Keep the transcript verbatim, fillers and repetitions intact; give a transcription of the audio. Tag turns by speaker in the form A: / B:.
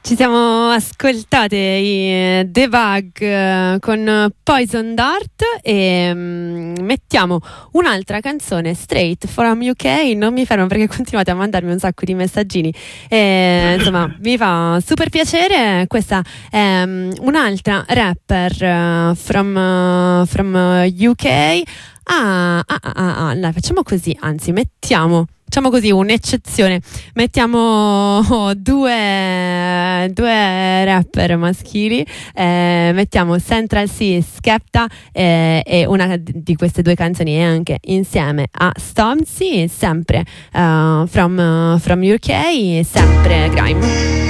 A: Ci siamo ascoltate i The Bug con Poison Dart e um, mettiamo un'altra canzone, Straight from U K. Non mi fermo perché continuate a mandarmi un sacco di messaggini e, insomma, mi fa super piacere. Questa è um, un'altra rapper uh, from, uh, from uh, U K. Ah, ah, ah, ah, ah, dai, facciamo così, anzi mettiamo Facciamo così un'eccezione, mettiamo oh, due, due rapper maschili, eh, mettiamo Central C, Skepta eh, e una di queste due canzoni è anche insieme a Stormzy, sempre uh, from, uh, from U K, sempre grime.